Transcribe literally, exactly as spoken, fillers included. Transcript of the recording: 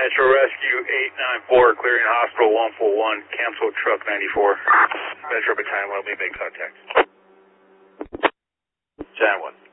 Metro Rescue eight nine four, clearing hospital one four one, cancel truck ninety-four. Metro Battalion, let me make contact. Channel one.